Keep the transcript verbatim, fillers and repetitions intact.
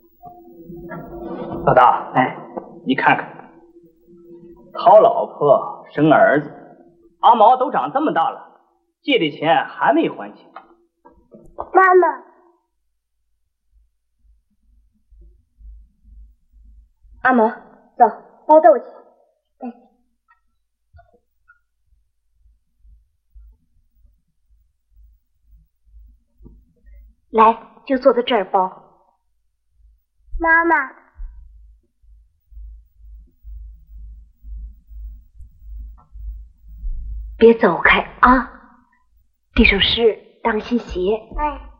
老大，哎，你看看，讨老婆生儿子，阿毛都长这么大了，借的钱还没还清。 妈妈，阿毛，走，把我带我去。哎，来，就坐在这儿包。妈妈，别走开啊！递首诗，当心鞋。哎。